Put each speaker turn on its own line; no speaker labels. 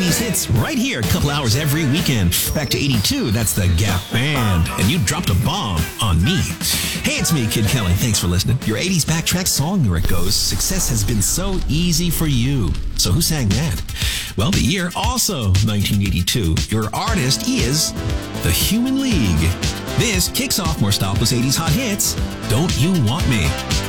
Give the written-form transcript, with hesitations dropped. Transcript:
80s hits right here, a couple hours every weekend. Back to 82, that's the Gap Band. And you dropped a bomb on me. Hey, it's me, Kid Kelly. Thanks for listening. Your 80s backtrack song lyric goes, success has been so easy for you. So who sang that? Well, the year also 1982. Your artist is The Human League. This kicks off more Style Plus 80s hot hits. Don't You Want Me?